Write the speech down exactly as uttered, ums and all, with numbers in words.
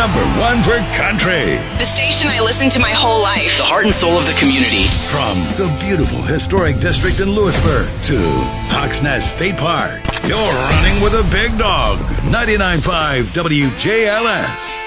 number one for country. The station I listened to my whole life. The heart and soul of the community. From the beautiful historic district in Lewisburg to Hawks Nest State Park, you're running with a big dog. ninety-nine point five W J L S.